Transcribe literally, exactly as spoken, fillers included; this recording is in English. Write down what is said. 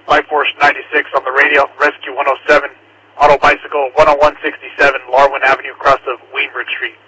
Life Force ninety-six on the radio, Rescue one oh seven, Auto Bicycle one oh one sixty-seven, Larwin Avenue, across of Weinberg Street.